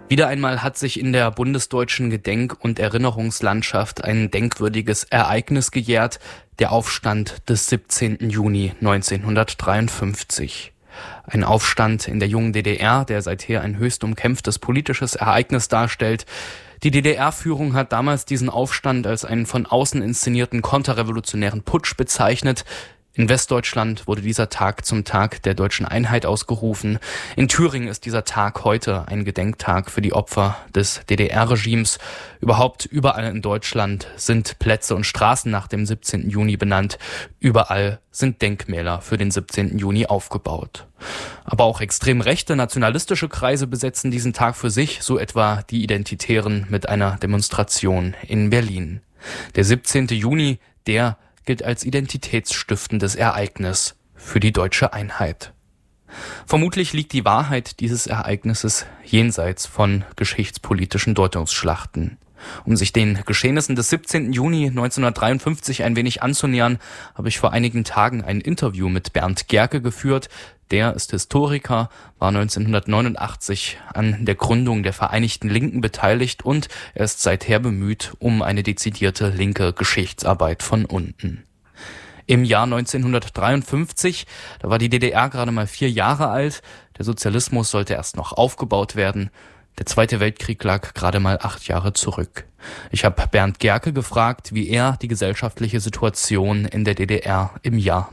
Wieder einmal hat sich in der bundesdeutschen Gedenk- und Erinnerungslandschaft ein denkwürdiges Ereignis gejährt, der Aufstand des 17. Juni 1953. Ein Aufstand in der jungen DDR, der seither ein höchst umkämpftes politisches Ereignis darstellt. Die DDR-Führung hat damals diesen Aufstand als einen von außen inszenierten konterrevolutionären Putsch bezeichnet. In Westdeutschland wurde dieser Tag zum Tag der deutschen Einheit ausgerufen. In Thüringen ist dieser Tag heute ein Gedenktag für die Opfer des DDR-Regimes. Überhaupt überall in Deutschland sind Plätze und Straßen nach dem 17. Juni benannt. Überall sind Denkmäler für den 17. Juni aufgebaut. Aber auch extrem rechte nationalistische Kreise besetzen diesen Tag für sich, so etwa die Identitären mit einer Demonstration in Berlin. Der 17. Juni, der gilt als identitätsstiftendes Ereignis für die deutsche Einheit. Vermutlich liegt die Wahrheit dieses Ereignisses jenseits von geschichtspolitischen Deutungsschlachten. Um sich den Geschehnissen des 17. Juni 1953 ein wenig anzunähern, habe ich vor einigen Tagen ein Interview mit Bernd Gerke geführt. Der ist Historiker, war 1989 an der Gründung der Vereinigten Linken beteiligt und er ist seither bemüht um eine dezidierte linke Geschichtsarbeit von unten. Im Jahr 1953, da war die DDR gerade mal 4 Jahre alt, der Sozialismus sollte erst noch aufgebaut werden. Der Zweite Weltkrieg lag gerade mal 8 Jahre zurück. Ich habe Bernd Gerke gefragt, wie er die gesellschaftliche Situation in der DDR im Jahr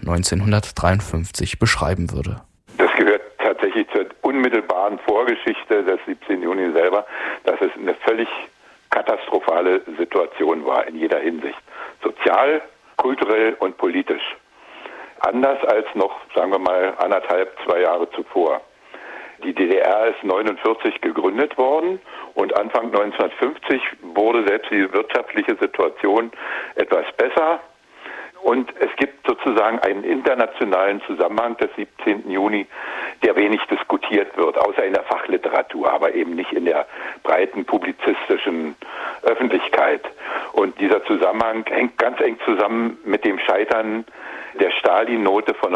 1953 beschreiben würde. Das gehört tatsächlich zur unmittelbaren Vorgeschichte des 17. Juni selber, dass es eine völlig katastrophale Situation war in jeder Hinsicht. Sozial, kulturell und politisch. Anders als noch, sagen wir mal, 2 Jahre zuvor. Die DDR ist 1949 gegründet worden und Anfang 1950 wurde selbst die wirtschaftliche Situation etwas besser. Und es gibt sozusagen einen internationalen Zusammenhang des 17. Juni, der wenig diskutiert wird, außer in der Fachliteratur, aber eben nicht in der breiten publizistischen Öffentlichkeit. Und dieser Zusammenhang hängt ganz eng zusammen mit dem Scheitern der Stalin-Note von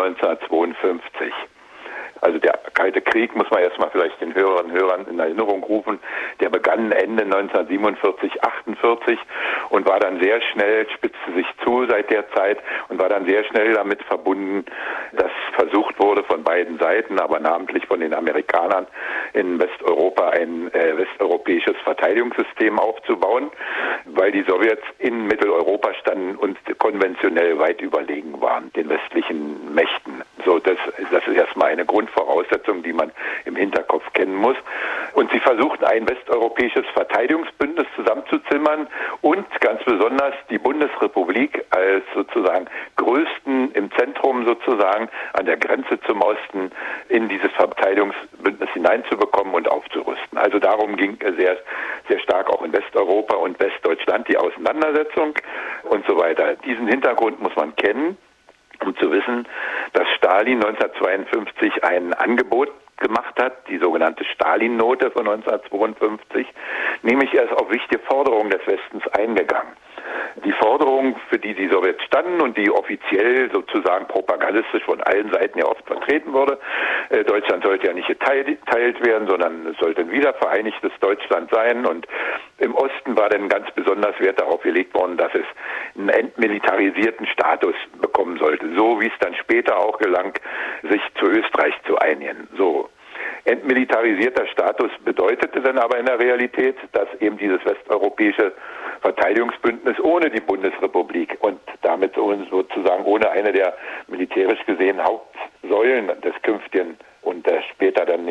1952. Also der Kalte Krieg, muss man erstmal vielleicht den Hörerinnen und Hörern in Erinnerung rufen, der begann Ende 1947, 48 und war dann sehr schnell, spitzte sich zu seit der Zeit und war dann sehr schnell damit verbunden, dass versucht wurde von beiden Seiten, aber namentlich von den Amerikanern in Westeuropa ein westeuropäisches Verteidigungssystem aufzubauen, weil die Sowjets in Mitteleuropa standen und konventionell weit überlegen waren, den westlichen Mächten. So, das ist erstmal eine Grundvoraussetzung, die man im Hinterkopf kennen muss. Und sie versuchten ein westeuropäisches Verteidigungsbündnis zusammenzuzimmern und ganz besonders die Bundesrepublik als sozusagen größten im Zentrum sozusagen an der Grenze zum Osten in dieses Verteidigungsbündnis hineinzubekommen und aufzurüsten. Also darum ging sehr, sehr stark auch in Westeuropa und Westdeutschland die Auseinandersetzung und so weiter. Diesen Hintergrund muss man kennen, um zu wissen, dass Stalin 1952 ein Angebot gemacht hat, die sogenannte Stalin-Note von 1952, nämlich er ist auf wichtige Forderungen des Westens eingegangen. Die Forderung, für die die Sowjets standen und die offiziell sozusagen propagandistisch von allen Seiten ja oft vertreten wurde, Deutschland sollte ja nicht geteilt werden, sondern es sollte ein wiedervereinigtes Deutschland sein und im Osten war dann ganz besonders Wert darauf gelegt worden, dass es einen entmilitarisierten Status bekommen sollte, so wie es dann später auch gelang, sich zu Österreich zu einigen. So. Entmilitarisierter Status bedeutete dann aber in der Realität, dass eben dieses westeuropäische Verteidigungsbündnis ohne die Bundesrepublik und damit sozusagen ohne eine der militärisch gesehen Hauptsäulen des künftigen und der später dann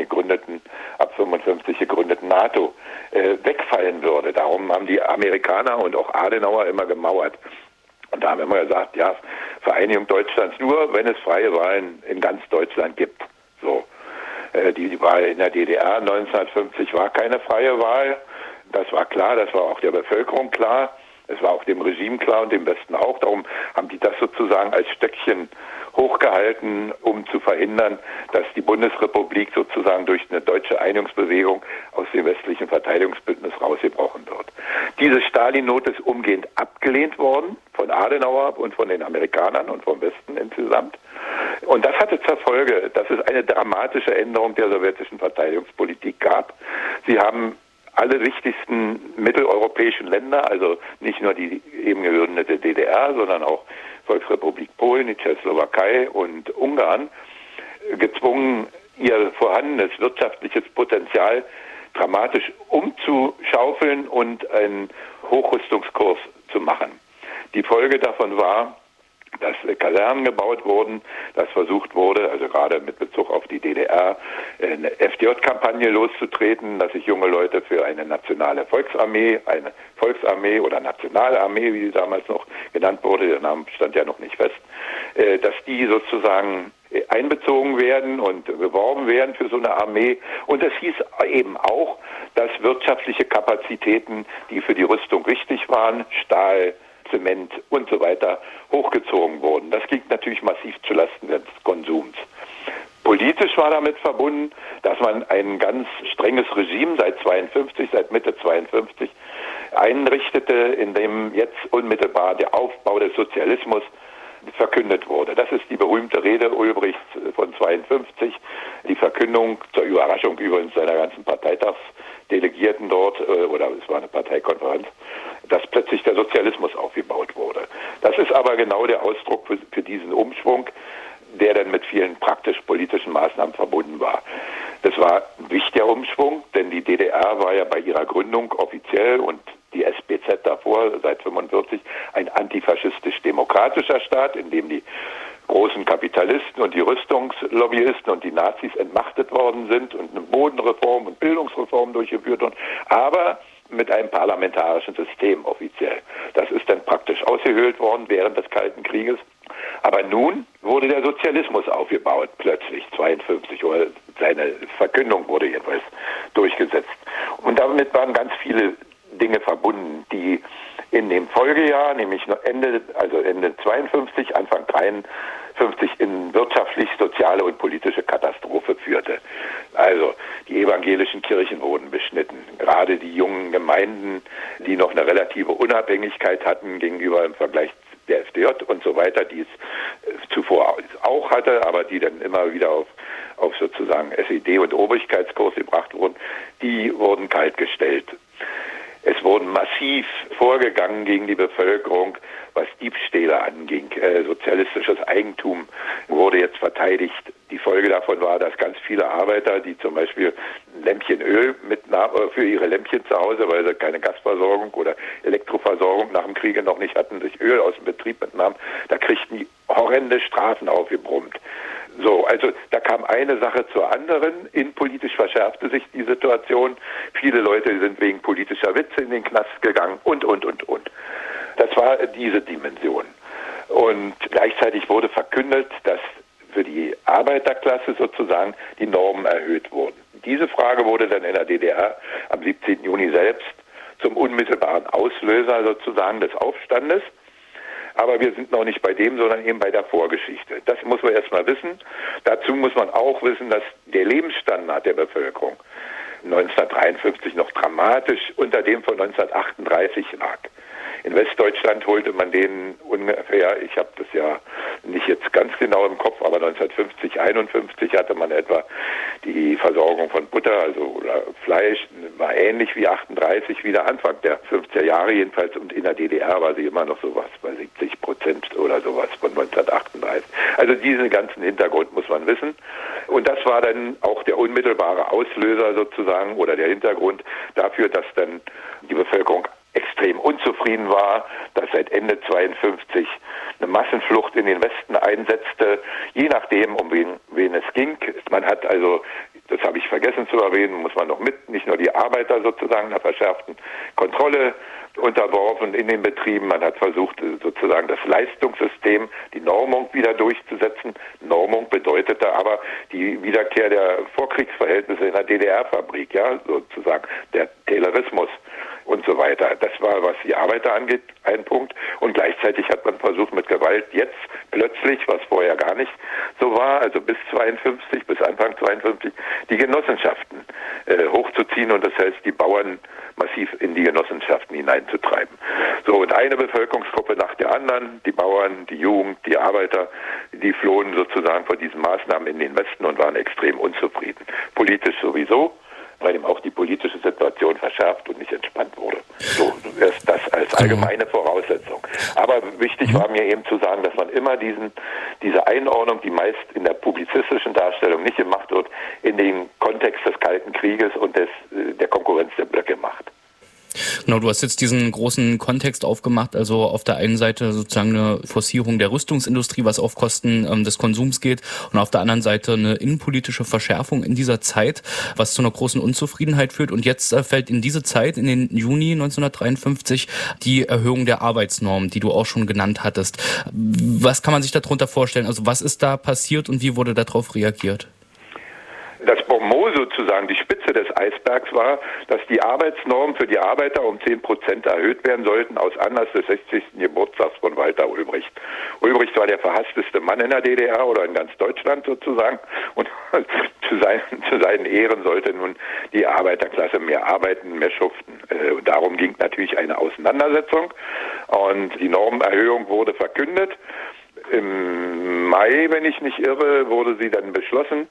ab 55 gegründeten NATO wegfallen würde. Darum haben die Amerikaner und auch Adenauer immer gemauert. Und da haben wir immer gesagt, ja, Vereinigung Deutschlands nur, wenn es freie Wahlen in ganz Deutschland gibt. So. Die Wahl in der DDR 1950 war keine freie Wahl. Das war klar, das war auch der Bevölkerung klar. Es war auch dem Regime klar und dem Westen auch. Darum haben die das sozusagen als Stöckchen hochgehalten, um zu verhindern, dass die Bundesrepublik sozusagen durch eine deutsche Einigungsbewegung aus dem westlichen Verteidigungsbündnis rausgebrochen wird. Diese Stalin-Note ist umgehend abgelehnt worden von Adenauer und von den Amerikanern und vom Westen insgesamt. Und das hatte zur Folge, dass es eine dramatische Änderung der sowjetischen Verteidigungspolitik gab. Sie haben alle wichtigsten mitteleuropäischen Länder, also nicht nur die eben gegründete DDR, sondern auch Volksrepublik Polen, die Tschechoslowakei und Ungarn, gezwungen, ihr vorhandenes wirtschaftliches Potenzial dramatisch umzuschaufeln und einen Hochrüstungskurs zu machen. Die Folge davon war, dass Kasernen gebaut wurden, dass versucht wurde, also gerade mit Bezug auf die DDR, eine FDJ-Kampagne loszutreten, dass sich junge Leute für eine nationale Volksarmee oder Nationalarmee, wie sie damals noch genannt wurde, der Name stand ja noch nicht fest, dass die sozusagen einbezogen werden und beworben werden für so eine Armee. Und das hieß eben auch, dass wirtschaftliche Kapazitäten, die für die Rüstung wichtig waren, Stahl, Zement und so weiter, hochgezogen wurden. Das ging natürlich massiv zulasten des Konsums. Politisch war damit verbunden, dass man ein ganz strenges Regime seit Mitte 52 einrichtete, in dem jetzt unmittelbar der Aufbau des Sozialismus verkündet wurde. Das ist die berühmte Rede Ulbrichts von 52, die Verkündung zur Überraschung übrigens seiner ganzen Parteitagsdelegierten dort, oder es war eine Parteikonferenz, dass plötzlich der Sozialismus aufgebaut wurde. Das ist aber genau der Ausdruck für diesen Umschwung, der dann mit vielen praktisch-politischen Maßnahmen verbunden war. Das war ein wichtiger Umschwung, denn die DDR war ja bei ihrer Gründung offiziell und die SBZ davor, seit 45, ein antifaschistisch-demokratischer Staat, in dem die großen Kapitalisten und die Rüstungslobbyisten und die Nazis entmachtet worden sind und eine Bodenreform und Bildungsreform durchgeführt wurden, aber mit einem parlamentarischen System offiziell. Das ist dann praktisch ausgehöhlt worden während des Kalten Krieges. Aber nun wurde der Sozialismus aufgebaut, plötzlich 52, oder seine Verkündung wurde jedenfalls durchgesetzt. Und damit waren ganz viele Dinge verbunden, die in dem Folgejahr, nämlich Ende 52, Anfang 53, in wirtschaftlich, soziale und politische Katastrophe führte. Also die evangelischen Kirchen wurden beschnitten. Gerade die jungen Gemeinden, die noch eine relative Unabhängigkeit hatten gegenüber im Vergleich der FDJ und so weiter, die es zuvor auch hatte, aber die dann immer wieder auf sozusagen SED und Obrigkeitskurs gebracht wurden, die wurden kaltgestellt. Es wurden massiv vorgegangen gegen die Bevölkerung, was Diebstähle anging. Sozialistisches Eigentum wurde jetzt verteidigt. Die Folge davon war, dass ganz viele Arbeiter, die zum Beispiel ein Lämpchen Öl mitnahmen für ihre Lämpchen zu Hause, weil sie keine Gasversorgung oder Elektroversorgung nach dem Kriege noch nicht hatten, sich Öl aus dem Betrieb mitnahmen, da kriegten die horrende Strafen aufgebrummt. So, also da kam eine Sache zur anderen. Innenpolitisch verschärfte sich die Situation. Viele Leute sind wegen politischer Witze in den Knast gegangen und. Das war diese Dimension. Und gleichzeitig wurde verkündet, dass für die Arbeiterklasse sozusagen die Normen erhöht wurden. Diese Frage wurde dann in der DDR am 17. Juni selbst zum unmittelbaren Auslöser sozusagen des Aufstandes. Aber wir sind noch nicht bei dem, sondern eben bei der Vorgeschichte. Das muss man erstmal wissen. Dazu muss man auch wissen, dass der Lebensstandard der Bevölkerung 1953 noch dramatisch unter dem von 1938 lag. In Westdeutschland holte man den ungefähr, ich habe das ja nicht jetzt ganz genau im Kopf, aber 1950, 51 hatte man etwa die Versorgung von Butter, oder Fleisch, war ähnlich wie 38, wie der Anfang der 50er Jahre jedenfalls. Und in der DDR war sie immer noch sowas bei 70% oder sowas von 1938. Also diesen ganzen Hintergrund muss man wissen. Und das war dann auch der unmittelbare Auslöser sozusagen oder der Hintergrund dafür, dass dann die Bevölkerung extrem unzufrieden war, dass seit Ende 52 eine Massenflucht in den Westen einsetzte, je nachdem, um wen es ging. Man hat also, das habe ich vergessen zu erwähnen, muss man noch nicht nur die Arbeiter sozusagen einer verschärften Kontrolle unterworfen in den Betrieben. Man hat versucht, sozusagen das Leistungssystem, die Normung wieder durchzusetzen. Normung bedeutete aber die Wiederkehr der Vorkriegsverhältnisse in der DDR-Fabrik, ja, sozusagen der Taylorismus und so weiter. Das war, was die Arbeiter angeht, ein Punkt. Und gleichzeitig hat man versucht, mit Gewalt jetzt plötzlich, was vorher gar nicht so war, also bis Anfang 52, die Genossenschaften hochzuziehen und das heißt, die Bauern massiv in die Genossenschaften hineinzutreiben. So, und eine Bevölkerungsgruppe nach der anderen, die Bauern, die Jugend, die Arbeiter, die flohen sozusagen vor diesen Maßnahmen in den Westen und waren extrem unzufrieden. Politisch sowieso, weil ihm auch die politische Situation verschärft und nicht entspannt wurde. So erst das als allgemeine Voraussetzung. Aber wichtig war mir eben zu sagen, dass man immer diese Einordnung, die meist in der publizistischen Darstellung nicht gemacht wird, in den Kontext des Kalten Krieges und der Konkurrenz der Blöcke macht. Genau, du hast jetzt diesen großen Kontext aufgemacht, also auf der einen Seite sozusagen eine Forcierung der Rüstungsindustrie, was auf Kosten des Konsums geht, und auf der anderen Seite eine innenpolitische Verschärfung in dieser Zeit, was zu einer großen Unzufriedenheit führt. Und jetzt fällt in diese Zeit, in den Juni 1953, die Erhöhung der Arbeitsnormen, die du auch schon genannt hattest. Was kann man sich darunter vorstellen? Also was ist da passiert und wie wurde darauf reagiert? Das Bonmot sozusagen, die Spitze des Eisbergs war, dass die Arbeitsnormen für die Arbeiter um 10% erhöht werden sollten aus Anlass des 60. Geburtstags von Walter Ulbricht. Ulbricht war der verhassteste Mann in der DDR oder in ganz Deutschland sozusagen, und zu seinen Ehren sollte nun die Arbeiterklasse mehr arbeiten, mehr schuften. Und darum ging natürlich eine Auseinandersetzung, und die Normenerhöhung wurde verkündet. Im Mai, wenn ich nicht irre, wurde sie dann beschlossen.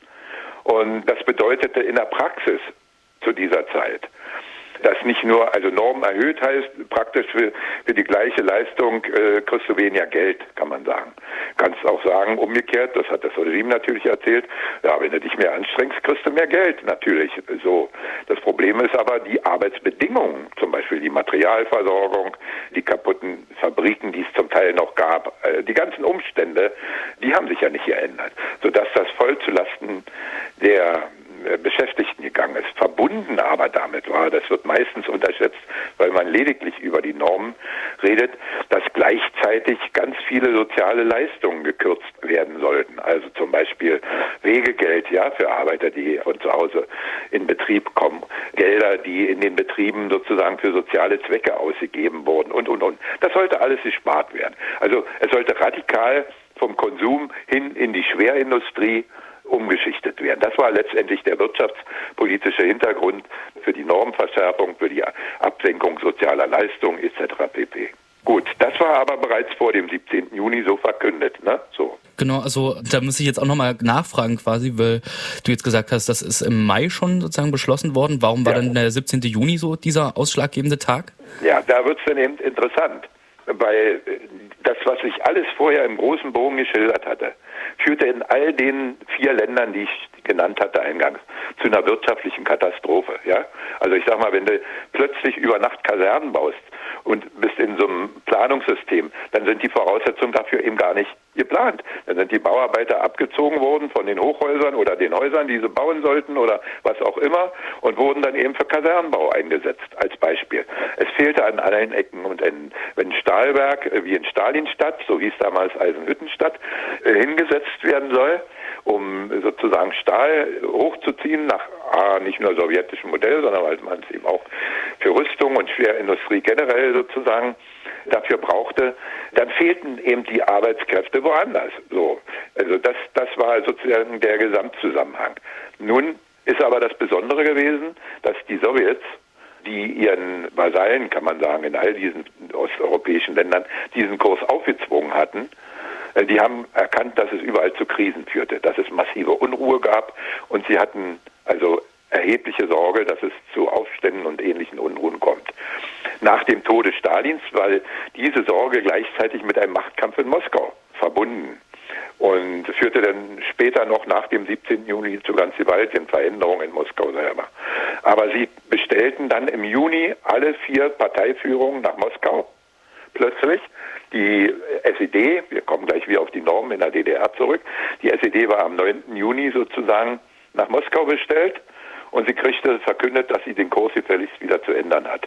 Und das bedeutete in der Praxis zu dieser Zeit, dass nicht nur, also Normen erhöht heißt, praktisch für die gleiche Leistung kriegst du weniger Geld, kann man sagen. Kannst auch sagen, umgekehrt, das hat das Regime natürlich erzählt, ja, wenn du dich mehr anstrengst, kriegst du mehr Geld, natürlich. So. Das Problem ist aber die Arbeitsbedingungen, zum Beispiel die Materialversorgung, die kaputten Fabriken, die es zum Teil noch gab, die ganzen Umstände, die haben sich ja nicht geändert, sodass das voll zulasten der Beschäftigten gegangen ist. Verbunden aber damit war, das wird meistens unterschätzt, weil man lediglich über die Normen redet, dass gleichzeitig ganz viele soziale Leistungen gekürzt werden sollten. Also zum Beispiel Wegegeld, ja, für Arbeiter, die von zu Hause in Betrieb kommen, Gelder, die in den Betrieben sozusagen für soziale Zwecke ausgegeben wurden und. Das sollte alles gespart werden. Also es sollte radikal vom Konsum hin in die Schwerindustrie umgeschichtet werden. Das war letztendlich der wirtschaftspolitische Hintergrund für die Normverschärfung, für die Absenkung sozialer Leistungen etc. pp. Gut, das war aber bereits vor dem 17. Juni so verkündet, ne? So. Genau, also da muss ich jetzt auch nochmal nachfragen quasi, weil du jetzt gesagt hast, das ist im Mai schon sozusagen beschlossen worden. Warum war dann der 17. Juni so dieser ausschlaggebende Tag? Ja, da wird es dann eben interessant, weil das, was ich alles vorher im großen Bogen geschildert hatte, führte in all den 4 Ländern, die ich genannt hatte eingangs, zu einer wirtschaftlichen Katastrophe. Ja? Also ich sag mal, wenn du plötzlich über Nacht Kasernen baust und bist in so einem Planungssystem, dann sind die Voraussetzungen dafür eben gar nicht geplant. Dann sind die Bauarbeiter abgezogen worden von den Hochhäusern oder den Häusern, die sie bauen sollten oder was auch immer, und wurden dann eben für Kasernenbau eingesetzt, als Beispiel. Es fehlte an allen Ecken und Enden. Wenn ein Stahlwerk wie in Stalinstadt, so hieß damals Eisenhüttenstadt, hingesetzt werden soll, um sozusagen Stahl hochzuziehen nach nicht nur sowjetischem Modell, sondern weil man es eben auch für Rüstung und Schwerindustrie generell sozusagen dafür brauchte, dann fehlten eben die Arbeitskräfte woanders. So, also das war sozusagen der Gesamtzusammenhang. Nun ist aber das Besondere gewesen, dass die Sowjets, die ihren Vasallen, kann man sagen, in all diesen osteuropäischen Ländern diesen Kurs aufgezwungen hatten, die haben erkannt, dass es überall zu Krisen führte, dass es massive Unruhe gab, und sie hatten also erhebliche Sorge, dass es zu Aufständen und ähnlichen Unruhen kommt. Nach dem Tode Stalins war diese Sorge gleichzeitig mit einem Machtkampf in Moskau verbunden und führte dann später noch nach dem 17. Juni zu ganz gewaltigen Veränderungen in Moskau selber. Aber sie bestellten dann im Juni alle 4 Parteiführungen nach Moskau. Plötzlich die SED, wir kommen gleich wieder auf die Normen in der DDR zurück, die SED war am 9. Juni sozusagen nach Moskau bestellt, und sie kriegte verkündet, dass sie den Kurs gefälligst wieder zu ändern hat.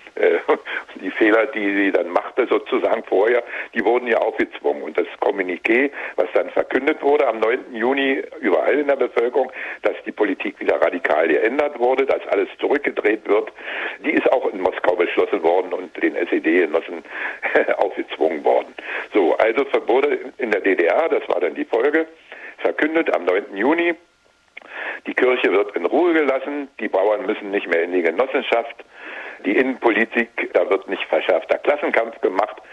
Die Fehler, die sie dann machte sozusagen vorher, die wurden ja aufgezwungen. Und das Kommuniqué, was dann verkündet wurde am 9. Juni überall in der Bevölkerung, dass die Politik wieder radikal geändert wurde, dass alles zurückgedreht wird, die ist auch in Moskau beschlossen worden und den SED-Genossen aufgezwungen worden. So, also wurde in der DDR, das war dann die Folge, verkündet am 9. Juni, die Kirche wird in Ruhe gelassen, die Bauern müssen nicht mehr in die Genossenschaft, die Innenpolitik, da wird nicht verschärfter Klassenkampf gemacht,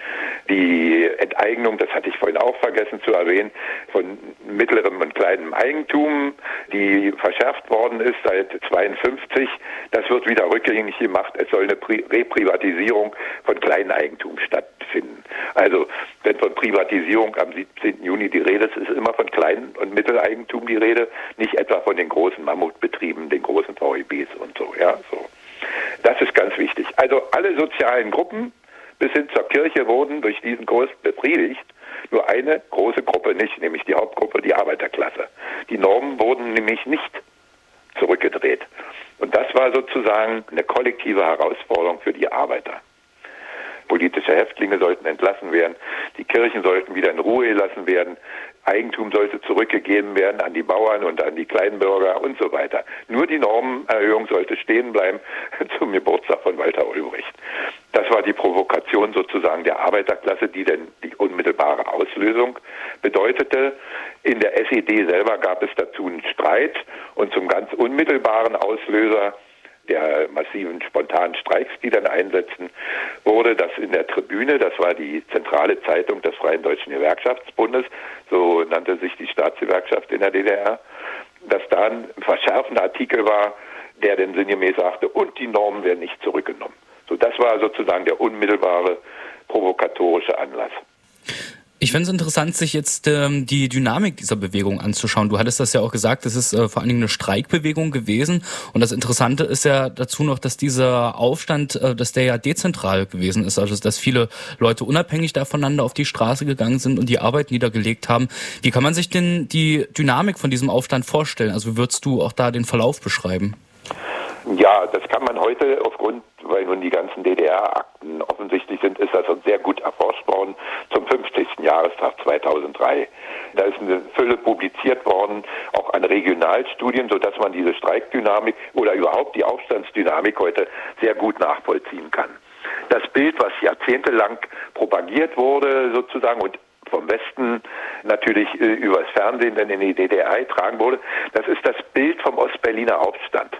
die Enteignung, das hatte ich vorhin auch vergessen zu erwähnen, von mittlerem und kleinem Eigentum, die verschärft worden ist seit 1952. Das wird wieder rückgängig gemacht. Es soll eine Reprivatisierung von Kleineigentum stattfinden. Also wenn von Privatisierung am 17. Juni die Rede ist, ist immer von Klein- und Mitteleigentum die Rede, nicht etwa von den großen Mammutbetrieben, den großen VEBs und so. Ja, so. Das ist ganz wichtig. Also alle sozialen Gruppen bis hin zur Kirche wurden durch diesen Kurs befriedigt. Nur eine große Gruppe nicht, nämlich die Hauptgruppe, die Arbeiterklasse. Die Normen wurden nämlich nicht zurückgedreht. Und das war sozusagen eine kollektive Herausforderung für die Arbeiter. Politische Häftlinge sollten entlassen werden, die Kirchen sollten wieder in Ruhe gelassen werden, Eigentum sollte zurückgegeben werden an die Bauern und an die Kleinbürger und so weiter. Nur die Normenerhöhung sollte stehen bleiben zum Geburtstag von Walter Ulbricht. Das war die Provokation sozusagen der Arbeiterklasse, die denn die unmittelbare Auslösung bedeutete. In der SED selber gab es dazu einen Streit und zum ganz unmittelbaren Auslöser der massiven spontanen Streiks, die dann einsetzten, wurde das in der Tribüne, das war die zentrale Zeitung des Freien Deutschen Gewerkschaftsbundes, so nannte sich die Staatsgewerkschaft in der DDR, dass da ein verschärfender Artikel war, der denn sinngemäß sagte, und die Normen werden nicht zurückgenommen. So, das war sozusagen der unmittelbare provokatorische Anlass. Ich finde es interessant, sich jetzt die Dynamik dieser Bewegung anzuschauen. Du hattest das ja auch gesagt, es ist vor allen Dingen eine Streikbewegung gewesen. Und das Interessante ist ja dazu noch, dass dieser Aufstand, dass der ja dezentral gewesen ist. Also dass viele Leute unabhängig voneinander auf die Straße gegangen sind und die Arbeit niedergelegt haben. Wie kann man sich denn die Dynamik von diesem Aufstand vorstellen? Also wie würdest du auch da den Verlauf beschreiben? Ja, das kann man heute aufgrund, weil nun die ganzen DDR-Akten offensichtlich sind, ist das uns sehr gut erforscht worden zum 50. Jahrestag 2003. Da ist eine Fülle publiziert worden, auch an Regionalstudien, sodass man diese Streikdynamik oder überhaupt die Aufstandsdynamik heute sehr gut nachvollziehen kann. Das Bild, was jahrzehntelang propagiert wurde sozusagen und vom Westen natürlich übers Fernsehen dann in die DDR getragen wurde, das ist das Bild vom Ostberliner Aufstand.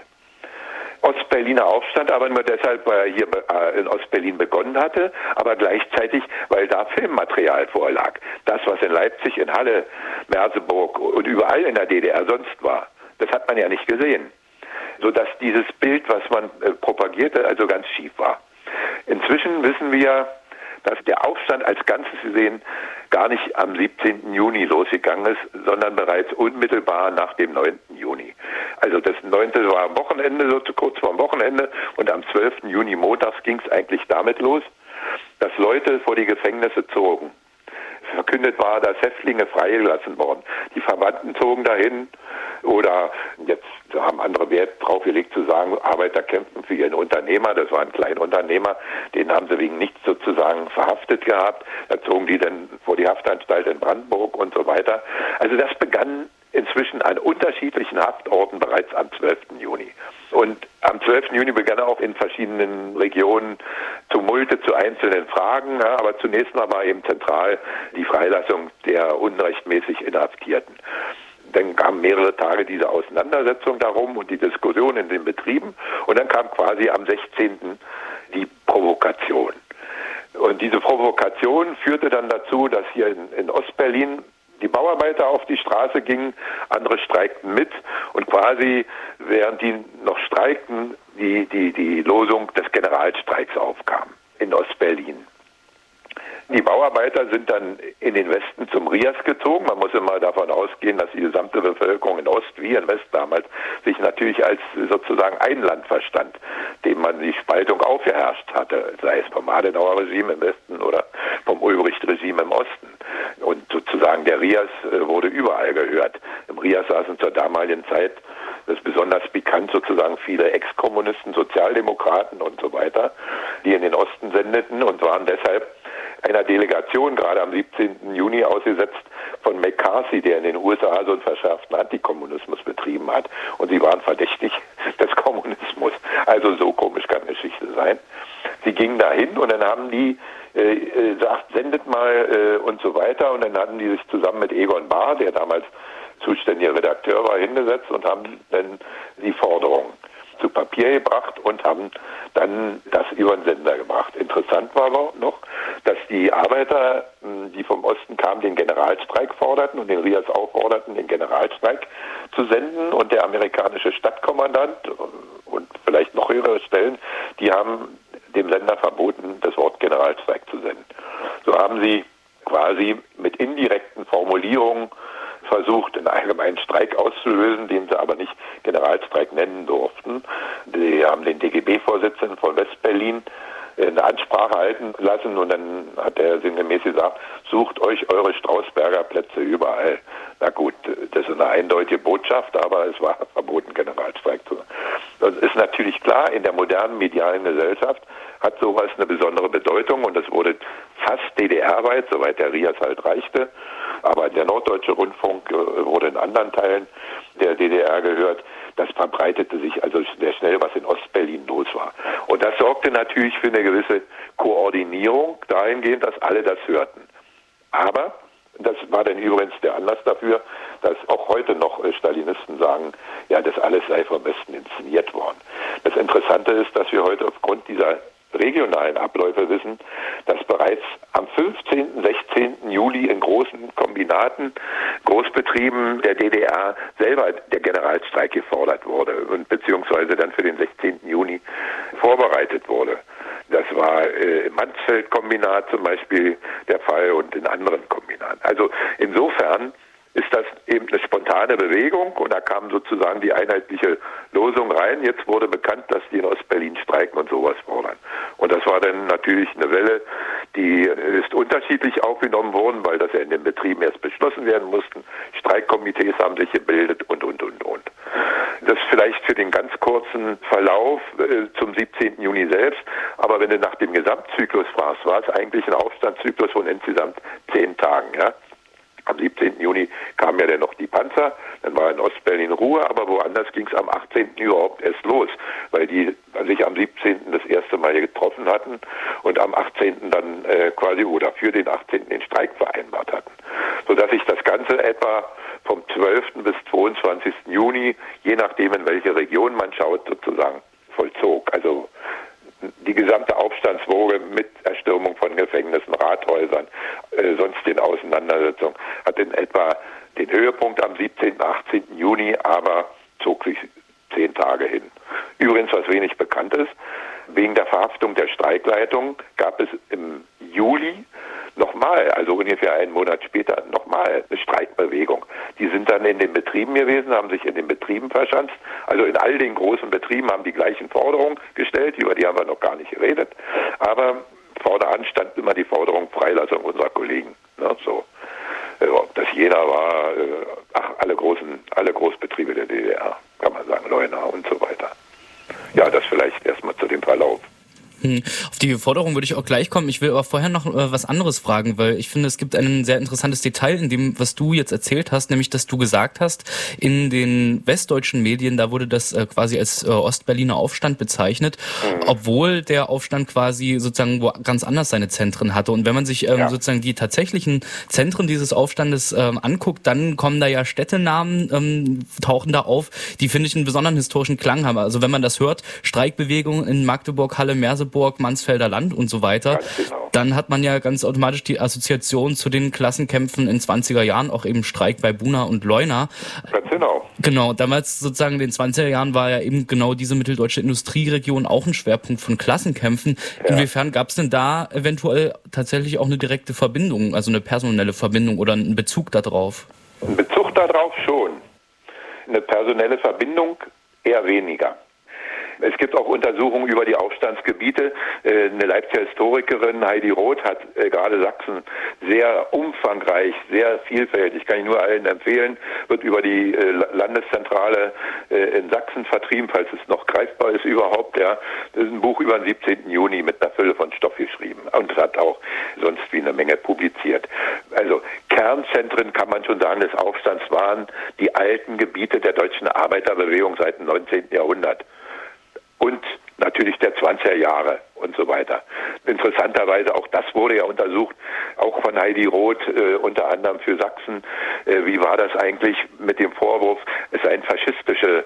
Ostberliner Aufstand, aber nur deshalb, weil er hier in Ostberlin begonnen hatte, aber gleichzeitig, weil da Filmmaterial vorlag. Das, was in Leipzig, in Halle, Merseburg und überall in der DDR sonst war, das hat man ja nicht gesehen. Sodass dieses Bild, was man propagierte, also ganz schief war. Inzwischen wissen wir, dass der Aufstand als Ganzes gesehen gar nicht am 17. Juni losgegangen ist, sondern bereits unmittelbar nach dem 9. Juni. Also das 9. war am Wochenende, so kurz vor dem Wochenende, und am 12. Juni montags ging es eigentlich damit los, dass Leute vor die Gefängnisse zogen. Verkündet war, dass Häftlinge freigelassen worden. Die Verwandten zogen dahin oder jetzt haben andere Wert drauf gelegt zu sagen, Arbeiter kämpfen für ihren Unternehmer, das war ein Kleinunternehmer, den haben sie wegen nichts sozusagen verhaftet gehabt. Da zogen die dann vor die Haftanstalt in Brandenburg und so weiter. Also das begann inzwischen an unterschiedlichen Haftorten bereits am 12. Juni. Und am 12. Juni begann auch in verschiedenen Regionen Tumulte zu einzelnen Fragen, ja, aber zunächst mal war eben zentral die Freilassung der unrechtmäßig Inhaftierten. Dann kamen mehrere Tage diese Auseinandersetzung darum und die Diskussion in den Betrieben und dann kam quasi am 16. die Provokation. Und diese Provokation führte dann dazu, dass hier in Ostberlin die Bauarbeiter auf die Straße gingen, andere streikten mit und quasi, während die noch streikten, die Losung des Generalstreiks aufkam in Ostberlin. Die Bauarbeiter sind dann in den Westen zum Rias gezogen. Man muss immer davon ausgehen, dass die gesamte Bevölkerung in Ost wie in West damals sich natürlich als sozusagen ein Land verstand, dem man die Spaltung aufgeherrscht hatte, sei es vom Adenauer-Regime im Westen oder vom Ulbricht-Regime im Osten. Und sozusagen der Rias wurde überall gehört. Im Rias saßen zur damaligen Zeit, das ist besonders pikant, sozusagen viele Ex-Kommunisten, Sozialdemokraten und so weiter, die in den Osten sendeten und waren deshalb einer Delegation gerade am 17. Juni ausgesetzt von McCarthy, der in den USA so einen verschärften Antikommunismus betrieben hat. Und sie waren verdächtig des Kommunismus. Also so komisch kann Geschichte sein. Sie gingen dahin und dann haben die gesagt, sendet mal und so weiter. Und dann hatten die sich zusammen mit Egon Bahr, der damals zuständiger Redakteur war, hingesetzt und haben dann die Forderung zu Papier gebracht und haben dann das über den Sender gebracht. Interessant war noch, dass die Arbeiter, die vom Osten kamen, den Generalstreik forderten und den Rias auch forderten, den Generalstreik zu senden, und der amerikanische Stadtkommandant und vielleicht noch höhere Stellen, die haben dem Sender verboten, das Wort Generalstreik zu senden. So haben sie quasi mit indirekten Formulierungen versucht, einen allgemeinen Streik auszulösen, den sie aber nicht Generalstreik nennen durften. Die haben den DGB-Vorsitzenden von Westberlin eine Ansprache halten lassen, und dann hat er sinngemäß gesagt, sucht euch eure Strausberger Plätze überall. Na gut, das ist eine eindeutige Botschaft, aber es war verboten, Generalstreik zu machen. Das ist natürlich klar, in der modernen medialen Gesellschaft hat sowas eine besondere Bedeutung, und es wurde fast DDR-weit, soweit der Rias halt reichte, aber der Norddeutsche Rundfunk wurde in anderen Teilen der DDR gehört. Das verbreitete sich also sehr schnell, was in Ostberlin los war. Und das sorgte natürlich für eine gewisse Koordinierung dahingehend, dass alle das hörten. Aber das war dann übrigens der Anlass dafür, dass auch heute noch Stalinisten sagen, ja, das alles sei vom Westen inszeniert worden. Das Interessante ist, dass wir heute aufgrund dieser regionalen Abläufe wissen, dass bereits am 15., 16. Juli in großen Kombinaten, Großbetrieben der DDR selber der Generalstreik gefordert wurde und beziehungsweise dann für den 16. Juni vorbereitet wurde. Das war im Mansfeld-Kombinat zum Beispiel der Fall und in anderen Kombinaten. Also insofern ist das eben eine spontane Bewegung, und da kam sozusagen die einheitliche Losung rein. Jetzt wurde bekannt, dass die in Ostberlin streiken und sowas fordern. Und das war dann natürlich eine Welle, die ist unterschiedlich aufgenommen worden, weil das ja in den Betrieben erst beschlossen werden mussten. Streikkomitees haben sich gebildet und. Das vielleicht für den ganz kurzen Verlauf zum 17. Juni selbst. Aber wenn du nach dem Gesamtzyklus fragst, war es eigentlich ein Aufstandszyklus von insgesamt 10 Tagen, ja. Am 17. Juni kamen ja dann noch die Panzer, dann war in Ostberlin Ruhe, aber woanders ging es am 18. überhaupt erst los, weil die sich am 17. das erste Mal hier getroffen hatten und am 18. dann quasi oder für den 18. den Streik vereinbart hatten. Sodass sich das Ganze etwa vom 12. bis 22. Juni, je nachdem in welche Region man schaut, sozusagen vollzog. Also die gesamte Aufstandswoge mit Erstürmung von Gefängnissen, Rathäusern, sonstigen Auseinandersetzungen hat in etwa den Höhepunkt am 17., 18. Juni, aber zog sich 10 Tage hin. Übrigens, was wenig bekannt ist, wegen der Verhaftung der Streikleitung gab es im Juli nochmal, also ungefähr einen Monat später, nochmal eine Streikbewegung. Die sind dann in den Betrieben gewesen, haben sich in den Betrieben verschanzt. Also in all den großen Betrieben haben die gleichen Forderungen gestellt, über die haben wir noch gar nicht geredet. Aber vorne stand immer die Forderung Freilassung unserer Kollegen. Ne, so. Ob das Jena war, alle Großbetriebe der DDR, kann man sagen, Leuna und so weiter. Ja, das vielleicht erstmal zu dem Verlauf. Auf die Forderung würde ich auch gleich kommen. Ich will aber vorher noch was anderes fragen, weil ich finde, es gibt ein sehr interessantes Detail in dem, was du jetzt erzählt hast, nämlich, dass du gesagt hast, in den westdeutschen Medien, da wurde das quasi als Ostberliner Aufstand bezeichnet, obwohl der Aufstand quasi sozusagen wo ganz anders seine Zentren hatte. Und wenn man sich sozusagen die tatsächlichen Zentren dieses Aufstandes anguckt, dann kommen da ja Städtenamen, tauchen da auf, die, finde ich, einen besonderen historischen Klang haben. Also wenn man das hört, Streikbewegung in Magdeburg, Halle, Merseburg, Mansfelder Land und so weiter, genau, dann hat man ja ganz automatisch die Assoziation zu den Klassenkämpfen in 20er Jahren, auch eben Streik bei Buna und Leuna. Ganz genau. Genau, damals sozusagen in den 20er Jahren war ja eben genau diese mitteldeutsche Industrieregion auch ein Schwerpunkt von Klassenkämpfen. Ja. Inwiefern gab es denn da eventuell tatsächlich auch eine direkte Verbindung, also eine personelle Verbindung oder einen Bezug darauf? Ein Bezug darauf schon. Eine personelle Verbindung eher weniger. Es gibt auch Untersuchungen über die Aufstandsgebiete. Eine Leipziger Historikerin, Heidi Roth, hat gerade Sachsen sehr umfangreich, sehr vielfältig, kann ich nur allen empfehlen, wird über die Landeszentrale in Sachsen vertrieben, falls es noch greifbar ist überhaupt. Ja. Das ist ein Buch über den 17. Juni mit einer Fülle von Stoff geschrieben und hat auch sonst wie eine Menge publiziert. Also Kernzentren, kann man schon sagen, des Aufstands waren die alten Gebiete der deutschen Arbeiterbewegung seit dem 19. Jahrhundert. Und natürlich der 20er Jahre und so weiter. Interessanterweise, auch das wurde ja untersucht, auch von Heidi Roth, unter anderem für Sachsen. Wie war das eigentlich mit dem Vorwurf, es seien faschistische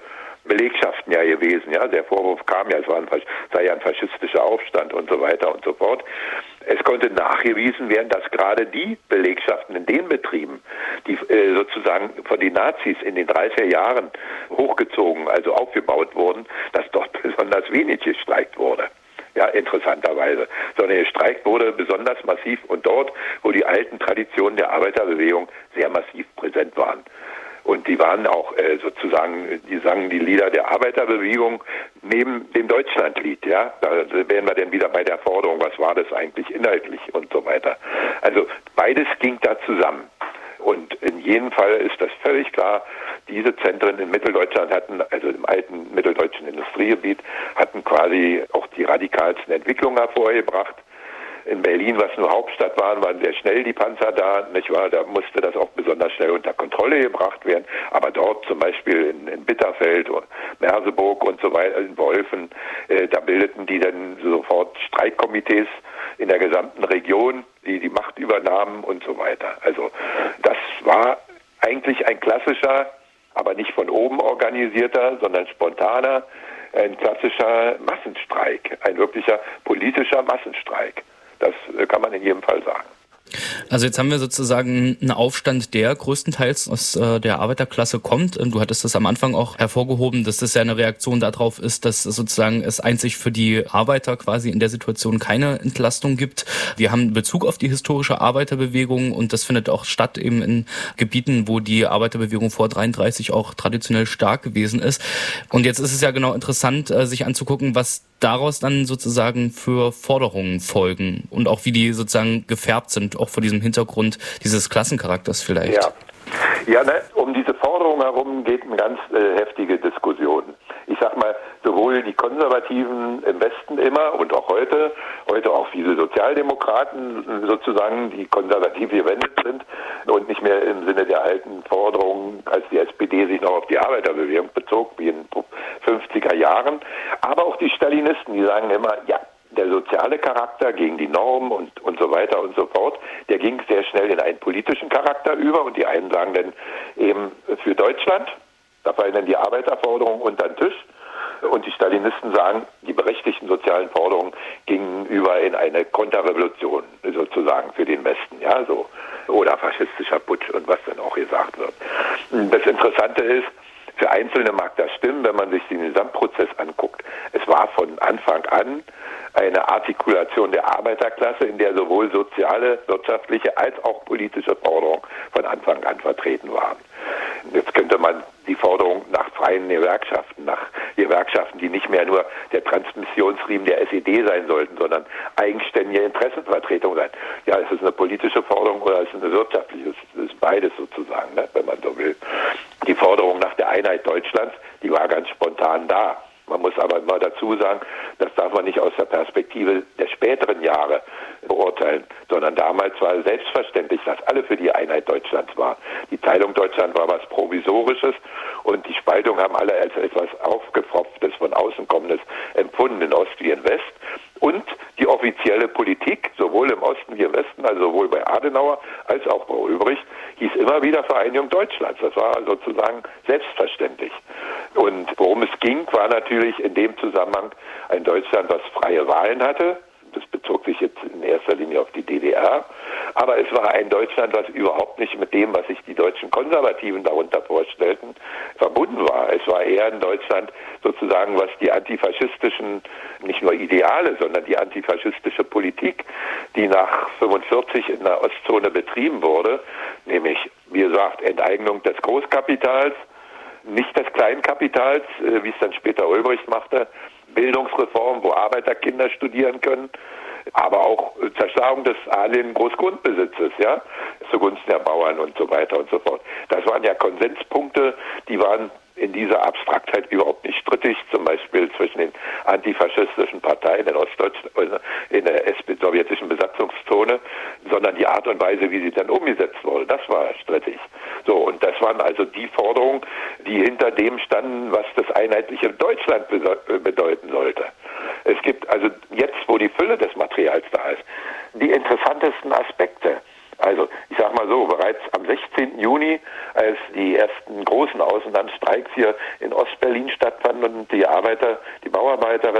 Belegschaften ja gewesen. Ja, der Vorwurf kam ja, sei ja ein faschistischer Aufstand und so weiter und so fort. Es konnte nachgewiesen werden, dass gerade die Belegschaften in den Betrieben, die sozusagen von den Nazis in den 30er Jahren hochgezogen, also aufgebaut wurden, dass dort besonders wenig gestreikt wurde. Ja, interessanterweise. Sondern gestreikt wurde besonders massiv und dort, wo die alten Traditionen der Arbeiterbewegung sehr massiv präsent waren. Und die waren auch sozusagen, die sangen die Lieder der Arbeiterbewegung neben dem Deutschlandlied. Ja, da wären wir dann wieder bei der Forderung, was war das eigentlich inhaltlich und so weiter. Also beides ging da zusammen. Und in jedem Fall ist das völlig klar, diese Zentren in Mitteldeutschland hatten, also im alten mitteldeutschen Industriegebiet, hatten quasi auch die radikalsten Entwicklungen hervorgebracht. In Berlin, was nur Hauptstadt war, waren sehr schnell die Panzer da, nicht wahr? Da musste das auch besonders schnell unter Kontrolle gebracht werden. Aber dort zum Beispiel in Bitterfeld, Merseburg und so weiter, in Wolfen, da bildeten die dann sofort Streikkomitees in der gesamten Region, die Macht übernahmen und so weiter. Also das war eigentlich ein klassischer, aber nicht von oben organisierter, sondern spontaner, ein klassischer Massenstreik, ein wirklicher politischer Massenstreik. Das kann man in jedem Fall sagen. Also jetzt haben wir sozusagen einen Aufstand, der größtenteils aus der Arbeiterklasse kommt. Du hattest das am Anfang auch hervorgehoben, dass das ja eine Reaktion darauf ist, dass sozusagen es einzig für die Arbeiter quasi in der Situation keine Entlastung gibt. Wir haben Bezug auf die historische Arbeiterbewegung und das findet auch statt eben in Gebieten, wo die Arbeiterbewegung vor 33 auch traditionell stark gewesen ist. Und jetzt ist es ja genau interessant, sich anzugucken, was daraus dann sozusagen für Forderungen folgen und auch wie die sozusagen gefärbt sind, auch vor diesem Hintergrund dieses Klassencharakters vielleicht. Ja, um diese Forderung herum geht eine ganz heftige Diskussion. Ich sag mal, sowohl die Konservativen im Westen immer und auch heute auch viele Sozialdemokraten sozusagen, die konservativ gewendet sind und nicht mehr im Sinne der alten Forderungen, als die SPD sich noch auf die Arbeiterbewegung bezog, wie in den 50er Jahren. Aber auch die Stalinisten, die sagen immer, ja, der soziale Charakter gegen die Normen und so weiter und so fort, der ging sehr schnell in einen politischen Charakter über und die einen sagen dann eben für Deutschland, da fallen dann die Arbeiterforderungen unter den Tisch und die Stalinisten sagen, die berechtigten sozialen Forderungen gingen über in eine Konterrevolution sozusagen für den Westen, ja, so, oder faschistischer Putsch und was dann auch gesagt wird. Das Interessante ist, für Einzelne mag das stimmen, wenn man sich den Gesamtprozess anguckt. Es war von Anfang an eine Artikulation der Arbeiterklasse, in der sowohl soziale, wirtschaftliche als auch politische Forderungen von Anfang an vertreten waren. Jetzt könnte man die Forderung nach freien Gewerkschaften, nach Gewerkschaften, die nicht mehr nur der Transmissionsriemen der SED sein sollten, sondern eigenständige Interessenvertretung sein. Ja, ist es eine politische Forderung oder ist es eine wirtschaftliche? Es ist beides sozusagen, ne, wenn man so will. Die Forderung nach der Einheit Deutschlands, die war ganz spontan da. Man muss aber immer dazu sagen, das darf man nicht aus der Perspektive der späteren Jahre beurteilen, sondern damals war es selbstverständlich, dass alle für die Einheit Deutschlands waren. Die Teilung Deutschland war was Provisorisches und die Spaltung haben alle als etwas Aufgepfropftes, von außen kommendes empfunden, in Ost wie in West. Und die offizielle Politik, sowohl im Osten wie im Westen, also sowohl bei Adenauer als auch bei Ulbricht, hieß immer wieder Vereinigung Deutschlands. Das war sozusagen selbstverständlich. Und worum es ging, war natürlich in dem Zusammenhang ein Deutschland, was freie Wahlen hatte. Das bezog sich jetzt in erster Linie auf die DDR. Aber es war ein Deutschland, was überhaupt nicht mit dem, was sich die deutschen Konservativen darunter vorstellten, verbunden war. Es war eher ein Deutschland sozusagen, was die antifaschistischen, nicht nur Ideale, sondern die antifaschistische Politik, die nach 45 in der Ostzone betrieben wurde, nämlich, wie gesagt, Enteignung des Großkapitals, nicht des Kleinkapitals, wie es dann später Ulbricht machte, Bildungsreform, wo Arbeiterkinder studieren können, aber auch Zerschlagung des adligen Großgrundbesitzes, ja, zugunsten der Bauern und so weiter und so fort. Das waren ja Konsenspunkte, die waren in dieser Abstraktheit überhaupt nicht strittig, zum Beispiel zwischen den antifaschistischen Parteien in Ostdeutschland, in der sowjetischen Besatzungszone, sondern die Art und Weise, wie sie dann umgesetzt wurde, das war strittig. So, und das waren also die Forderungen, die hinter dem standen, was das einheitliche Deutschland bedeuten sollte. Es gibt also jetzt, wo die Fülle des Materials da ist, die interessantesten Aspekte. Also ich sage mal so, bereits am 16. Juni, als die ersten großen Außenlandstreiks hier in Ostberlin stattfanden,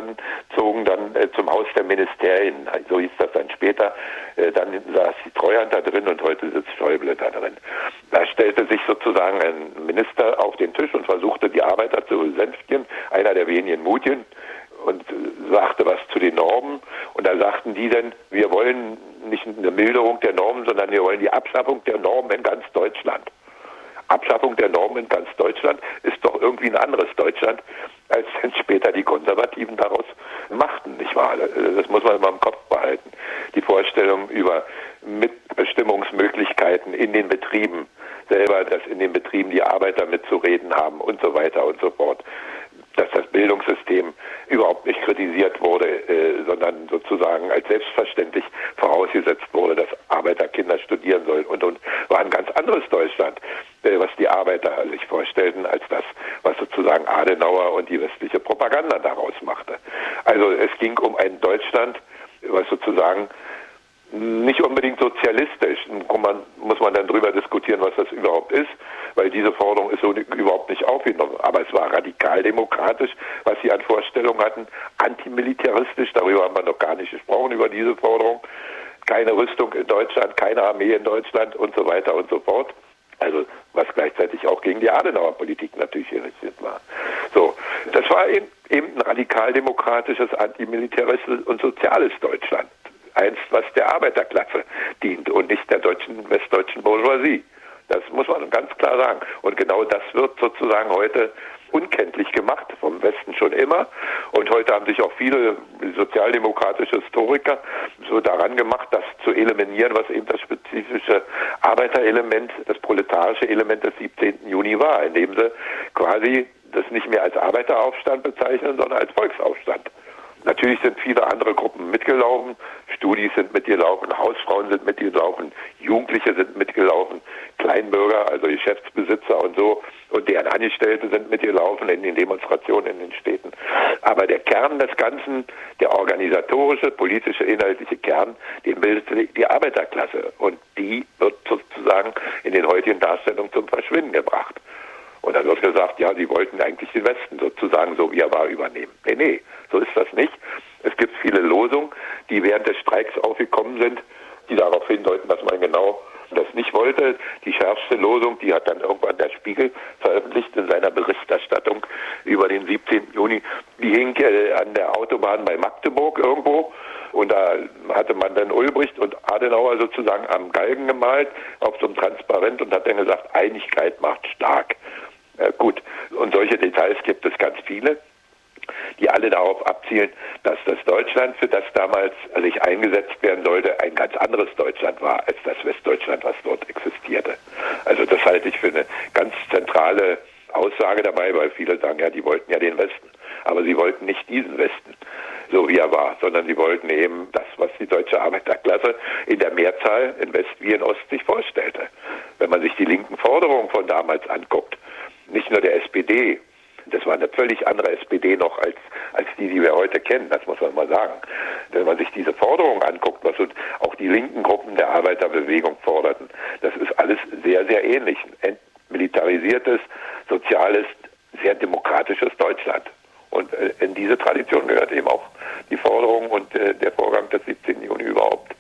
Vorsitzenden zogen dann zum Haus der Ministerien, so hieß das dann später. Dann saß die Treuhand da drin und heute sitzt Schäuble da drin. Da stellte sich sozusagen ein Minister auf den Tisch und versuchte, die Arbeiter zu besänftigen, einer der wenigen Mutigen, und sagte was zu den Normen. Und da sagten die dann, wir wollen nicht eine Milderung der Normen, sondern wir wollen die Abschaffung der Normen in ganz Deutschland. Abschaffung der Normen in ganz Deutschland ist doch irgendwie ein anderes Deutschland, als dann später die Konservativen daraus machten, nicht wahr? Das muss man immer im Kopf behalten. Die Vorstellung über Mitbestimmungsmöglichkeiten in den Betrieben selber, dass in den Betrieben die Arbeiter mitzureden haben und so weiter und so fort. Dass das Bildungssystem überhaupt nicht kritisiert wurde, sondern sozusagen als selbstverständlich vorausgesetzt wurde, dass Arbeiterkinder studieren sollen und war ein ganz anderes Deutschland, was die Arbeiter sich vorstellten, als das, was sozusagen Adenauer und die westliche Propaganda daraus machte. Also es ging um ein Deutschland, was sozusagen nicht unbedingt sozialistisch, muss man dann drüber diskutieren, was das überhaupt ist, weil diese Forderung ist so überhaupt nicht aufgenommen. Aber es war radikal-demokratisch, was sie an Vorstellungen hatten, antimilitaristisch, darüber haben wir noch gar nicht gesprochen, über diese Forderung. Keine Rüstung in Deutschland, keine Armee in Deutschland und so weiter und so fort. Also was gleichzeitig auch gegen die Adenauer-Politik natürlich gerichtet war. So, das war eben ein radikal-demokratisches, antimilitaristisches und soziales Deutschland. Eins, was der Arbeiterklasse dient und nicht der westdeutschen Bourgeoisie. Das muss man ganz klar sagen. Und genau das wird sozusagen heute unkenntlich gemacht, vom Westen schon immer. Und heute haben sich auch viele sozialdemokratische Historiker so daran gemacht, das zu eliminieren, was eben das spezifische Arbeiterelement, das proletarische Element des 17. Juni war, indem sie quasi das nicht mehr als Arbeiteraufstand bezeichnen, sondern als Volksaufstand. Natürlich sind viele andere Gruppen mitgelaufen, Studis sind mitgelaufen, Hausfrauen sind mitgelaufen, Jugendliche sind mitgelaufen, Kleinbürger, also Geschäftsbesitzer und so, und deren Angestellte sind mitgelaufen in den Demonstrationen in den Städten. Aber der Kern des Ganzen, der organisatorische, politische, inhaltliche Kern, den bildet die Arbeiterklasse. Und die wird sozusagen in den heutigen Darstellungen zum Verschwinden gebracht. Und dann wird gesagt, ja, sie wollten eigentlich den Westen sozusagen so wie er war übernehmen. Nee, so ist das nicht. Es gibt viele Losungen, die während des Streiks aufgekommen sind, die darauf hindeuten, dass man genau das nicht wollte. Die schärfste Losung, die hat dann irgendwann der Spiegel veröffentlicht in seiner Berichterstattung über den 17. Juni. Die hing an der Autobahn bei Magdeburg irgendwo. Und da hatte man dann Ulbricht und Adenauer sozusagen am Galgen gemalt auf so einem Transparent und hat dann gesagt, Einigkeit macht stark. Gut, und solche Details gibt es ganz viele, die alle darauf abzielen, dass das Deutschland, für das damals sich eingesetzt werden sollte, ein ganz anderes Deutschland war, als das Westdeutschland, was dort existierte. Also das halte ich für eine ganz zentrale Aussage dabei, weil viele sagen, ja, die wollten ja den Westen. Aber sie wollten nicht diesen Westen, so wie er war, sondern sie wollten eben das, was die deutsche Arbeiterklasse in der Mehrzahl in West wie in Ost sich vorstellte. Wenn man sich die linken Forderungen von damals anguckt, nicht nur der SPD, das war eine völlig andere SPD noch als die wir heute kennen, das muss man mal sagen. Wenn man sich diese Forderungen anguckt, was auch die linken Gruppen der Arbeiterbewegung forderten, das ist alles sehr, sehr ähnlich. Ein entmilitarisiertes, soziales, sehr demokratisches Deutschland. Und in diese Tradition gehört eben auch die Forderung und der Vorgang des 17. Juni überhaupt.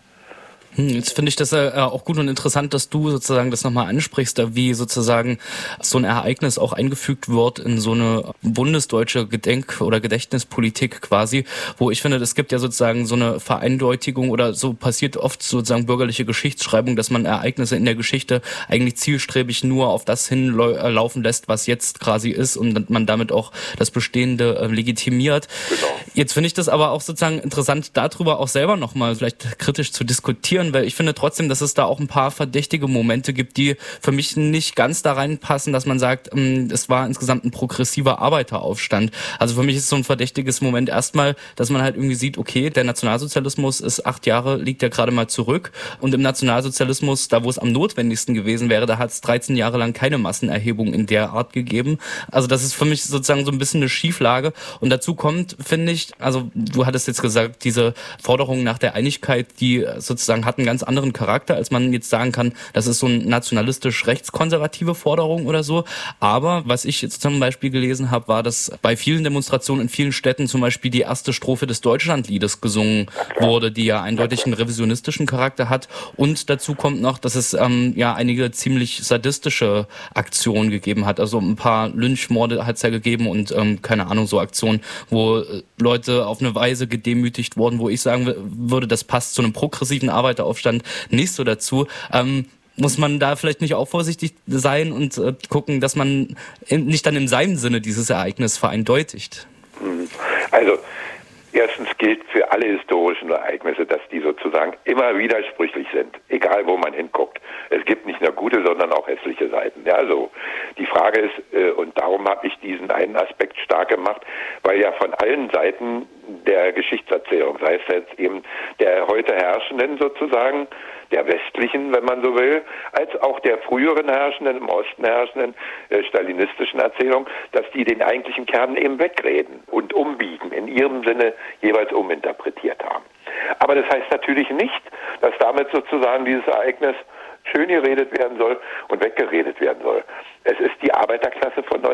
Jetzt finde ich das auch gut und interessant, dass du sozusagen das nochmal ansprichst, wie sozusagen so ein Ereignis auch eingefügt wird in so eine bundesdeutsche oder Gedächtnispolitik quasi, wo ich finde, es gibt ja sozusagen so eine Vereindeutigung oder so passiert oft sozusagen bürgerliche Geschichtsschreibung, dass man Ereignisse in der Geschichte eigentlich zielstrebig nur auf das hinlaufen lässt, was jetzt quasi ist und man damit auch das Bestehende legitimiert. Genau. Jetzt finde ich das aber auch sozusagen interessant, darüber auch selber nochmal vielleicht kritisch zu diskutieren, weil ich finde trotzdem, dass es da auch ein paar verdächtige Momente gibt, die für mich nicht ganz da reinpassen, dass man sagt, es war insgesamt ein progressiver Arbeiteraufstand. Also für mich ist so ein verdächtiges Moment erstmal, dass man halt irgendwie sieht, okay, der Nationalsozialismus ist 8 Jahre, liegt ja gerade mal zurück und im Nationalsozialismus, da wo es am notwendigsten gewesen wäre, da hat es 13 Jahre lang keine Massenerhebung in der Art gegeben. Also das ist für mich sozusagen so ein bisschen eine Schieflage und dazu kommt, finde ich, also du hattest jetzt gesagt, diese Forderung nach der Einigkeit, die sozusagen hat einen ganz anderen Charakter, als man jetzt sagen kann, das ist so eine nationalistisch-rechtskonservative Forderung oder so. Aber was ich jetzt zum Beispiel gelesen habe, war, dass bei vielen Demonstrationen in vielen Städten zum Beispiel die erste Strophe des Deutschlandliedes gesungen wurde, die ja eindeutig einen revisionistischen Charakter hat. Und dazu kommt noch, dass es einige ziemlich sadistische Aktionen gegeben hat. Also ein paar Lynchmorde hat es ja gegeben und keine Ahnung, so Aktionen, wo Leute auf eine Weise gedemütigt wurden, wo ich sagen würde, das passt zu einem progressiven Arbeiteraufstand nicht so dazu. Muss man da vielleicht nicht auch vorsichtig sein und gucken, dass man nicht dann in seinem Sinne dieses Ereignis vereindeutigt? Also erstens gilt für alle historischen Ereignisse, dass die sozusagen immer widersprüchlich sind, egal wo man hinguckt. Es gibt nicht nur gute, sondern auch hässliche Seiten. Ja, also die Frage ist, und darum habe ich diesen einen Aspekt stark gemacht, weil ja von allen Seiten der Geschichtserzählung, sei es jetzt eben der heute Herrschenden sozusagen, der westlichen, wenn man so will, als auch der früheren Herrschenden, im Osten herrschenden stalinistischen Erzählung, dass die den eigentlichen Kern eben wegreden und umbiegen, in ihrem Sinne jeweils uminterpretiert haben. Aber das heißt natürlich nicht, dass damit sozusagen dieses Ereignis schön geredet werden soll und weggeredet werden soll. Es ist die Arbeiterklasse von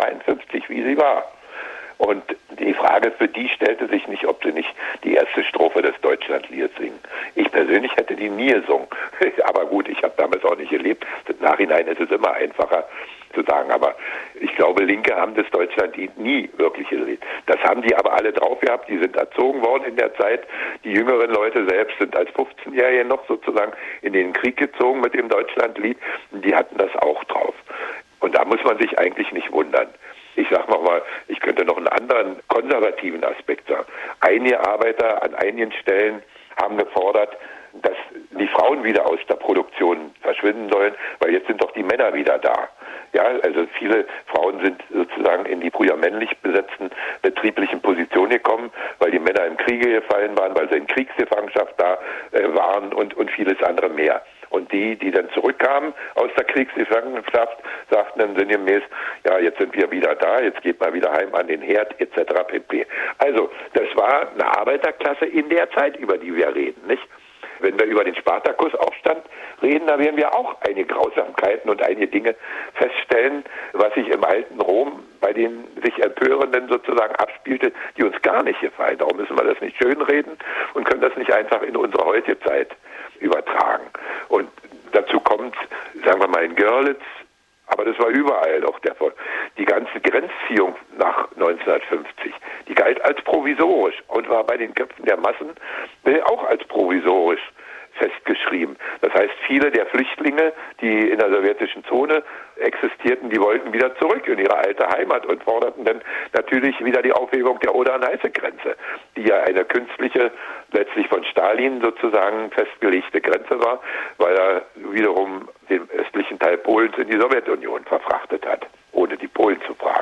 1953, wie sie war. Und die Frage für die stellte sich nicht, ob sie nicht die erste Strophe des Deutschlandliedes singen. Ich persönlich hätte die nie gesungen. Aber gut, ich habe damals auch nicht gelebt. Im Nachhinein ist es immer einfacher zu sagen. Aber ich glaube, Linke haben das Deutschlandlied nie wirklich gelebt. Das haben die aber alle drauf gehabt. Die sind erzogen worden in der Zeit. Die jüngeren Leute selbst sind als 15-Jährige noch sozusagen in den Krieg gezogen mit dem Deutschlandlied. Und die hatten das auch drauf. Und da muss man sich eigentlich nicht wundern. Ich sage nochmal, ich könnte noch einen anderen konservativen Aspekt sagen. Einige Arbeiter an einigen Stellen haben gefordert, dass die Frauen wieder aus der Produktion verschwinden sollen, weil jetzt sind doch die Männer wieder da. Ja, also viele Frauen sind sozusagen in die früher männlich besetzten betrieblichen Positionen gekommen, weil die Männer im Kriege gefallen waren, weil sie in Kriegsgefangenschaft da waren und vieles andere mehr. Und die dann zurückkamen aus der Kriegsgefangenschaft, sagten dann sinngemäß, ja, jetzt sind wir wieder da, jetzt geht mal wieder heim an den Herd, etc. pp. Also, das war eine Arbeiterklasse in der Zeit, über die wir reden, nicht? Wenn wir über den Spartakusaufstand reden, da werden wir auch einige Grausamkeiten und einige Dinge feststellen, was sich im alten Rom bei den sich Empörenden sozusagen abspielte, die uns gar nicht gefallen. Darum müssen wir das nicht schönreden und können das nicht einfach in unsere heutige Zeit übertragen. Und dazu kommt, sagen wir mal, in Görlitz, aber das war überall doch der Fall. Die ganze Grenzziehung nach 1950, die galt als provisorisch und war bei den Köpfen der Massen auch als provisorisch festgeschrieben. Das heißt, viele der Flüchtlinge, die in der sowjetischen Zone existierten, die wollten wieder zurück in ihre alte Heimat und forderten dann natürlich wieder die Aufhebung der Oder-Neiße-Grenze, die ja eine künstliche, letztlich von Stalin sozusagen festgelegte Grenze war, weil er wiederum den östlichen Teil Polens in die Sowjetunion verfrachtet hat, ohne die Polen zu fragen.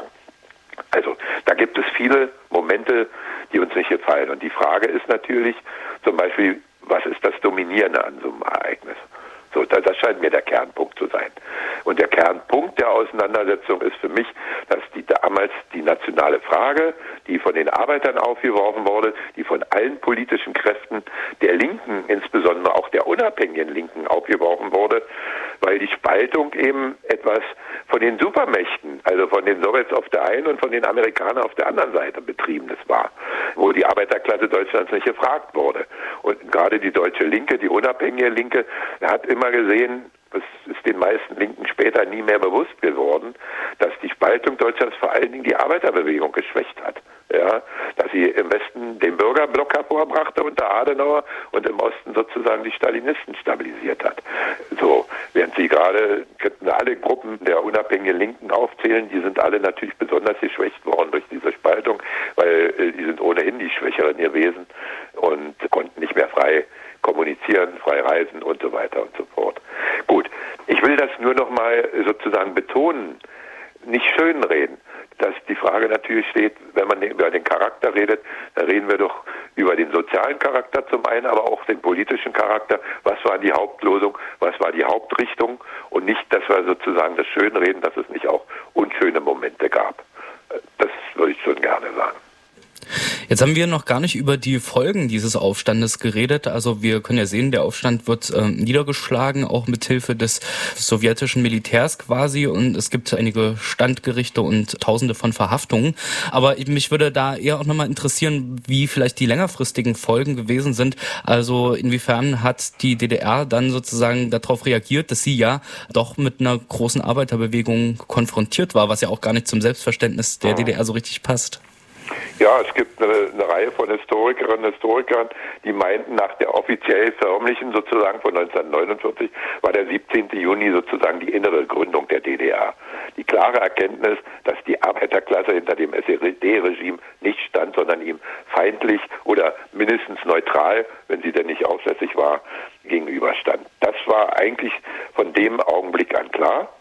Also da gibt es viele Momente, die uns nicht gefallen. Und die Frage ist natürlich zum Beispiel, was ist das Dominierende an so einem Ereignis? So, das scheint mir der Kernpunkt zu sein. Und der Kernpunkt der Auseinandersetzung ist für mich, dass damals die nationale Frage, die von den Arbeitern aufgeworfen wurde, die von allen politischen Kräften der Linken, insbesondere auch der unabhängigen Linken, aufgeworfen wurde, weil die Spaltung eben etwas von den Supermächten, also von den Sowjets auf der einen und von den Amerikanern auf der anderen Seite betriebenes war, wo die Arbeiterklasse Deutschlands nicht gefragt wurde. Und gerade die deutsche Linke, die unabhängige Linke, hat immer gesehen, das ist den meisten Linken später nie mehr bewusst geworden, dass die Spaltung Deutschlands vor allen Dingen die Arbeiterbewegung geschwächt hat. Ja, dass sie im Westen den Bürgerblock hervorbrachte unter Adenauer und im Osten sozusagen die Stalinisten stabilisiert hat. So, während sie gerade, könnten alle Gruppen der unabhängigen Linken aufzählen, die sind alle natürlich besonders geschwächt worden durch diese Spaltung, weil die sind ohnehin die Schwächeren gewesen und konnten nicht mehr frei kommunizieren, frei reisen und so weiter und so fort. Gut, ich will das nur noch mal sozusagen betonen, nicht schönreden, dass die Frage natürlich steht, wenn man über den Charakter redet, dann reden wir doch über den sozialen Charakter zum einen, aber auch den politischen Charakter. Was war die Hauptlosung, was war die Hauptrichtung und nicht, dass wir sozusagen das Schönreden, dass es nicht auch unschöne Momente gab. Das würde ich schon gerne sagen. Jetzt haben wir noch gar nicht über die Folgen dieses Aufstandes geredet. Also wir können ja sehen, der Aufstand wird niedergeschlagen, auch mit Hilfe des sowjetischen Militärs quasi. Und es gibt einige Standgerichte und Tausende von Verhaftungen. Aber mich würde da eher auch nochmal interessieren, wie vielleicht die längerfristigen Folgen gewesen sind. Also inwiefern hat die DDR dann sozusagen darauf reagiert, dass sie ja doch mit einer großen Arbeiterbewegung konfrontiert war, was ja auch gar nicht zum Selbstverständnis der DDR so richtig passt. Ja, es gibt eine Reihe von Historikerinnen und Historikern, die meinten, nach der offiziell förmlichen sozusagen von 1949 war der 17. Juni sozusagen die innere Gründung der DDR. Die klare Erkenntnis, dass die Arbeiterklasse hinter dem SED-Regime nicht stand, sondern ihm feindlich oder mindestens neutral, wenn sie denn nicht aussässig war, gegenüberstand. Das war eigentlich von dem Augenblick an klar.